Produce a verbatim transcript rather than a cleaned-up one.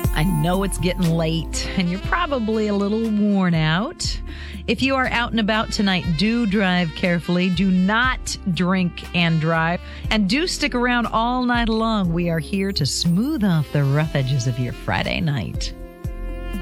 I know it's getting late and you're probably a little worn out. If you are out and about tonight, do drive carefully. Do not drink and drive. And do stick around all night long. We are here to smooth off the rough edges of your Friday night.